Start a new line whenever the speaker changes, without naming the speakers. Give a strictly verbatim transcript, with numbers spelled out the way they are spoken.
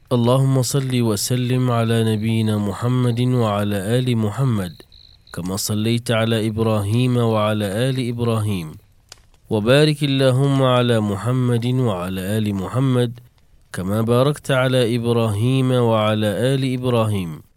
اللهم صل وسلم على نبينا محمد وعلى آل محمد كما صليت على إبراهيم وعلى آل إبراهيم، وبارك اللهم على محمد وعلى آل محمد كما باركت على إبراهيم وعلى آل إبراهيم